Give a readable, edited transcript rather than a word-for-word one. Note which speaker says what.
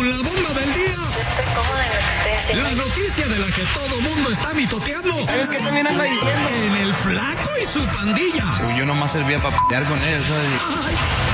Speaker 1: con la bomba del día.
Speaker 2: Yo estoy cómoda en lo que estoy haciendo.
Speaker 1: La noticia de la que todo mundo está mitoteando.
Speaker 3: ¿Sabes qué también anda diciendo?
Speaker 1: En el Flaco y su pandilla.
Speaker 4: Según yo nomás servía para pelear con él, ¿sabes?
Speaker 1: Ay,